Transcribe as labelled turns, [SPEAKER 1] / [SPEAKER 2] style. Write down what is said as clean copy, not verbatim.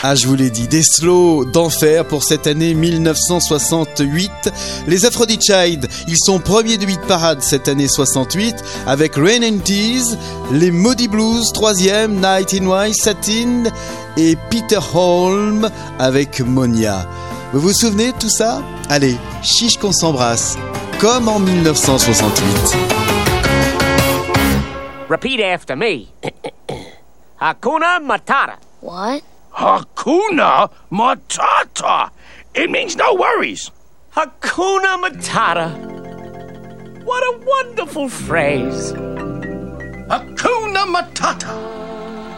[SPEAKER 1] Ah, je vous l'ai dit, des slows d'enfer pour cette année 1968. Les Aphrodite Child, ils sont premiers de hit parade cette année 68 avec Rain and Tears, les Moody Blues, troisième, Night in White, Satin et Peter Holm avec Monia. Vous vous souvenez de tout ça? Allez, chiche qu'on s'embrasse, comme en 1968.
[SPEAKER 2] Repeat after me. Hakuna Matata.
[SPEAKER 3] What?
[SPEAKER 4] Hakuna Matata. It means no worries.
[SPEAKER 2] Hakuna Matata. What a wonderful phrase.
[SPEAKER 4] Hakuna Matata.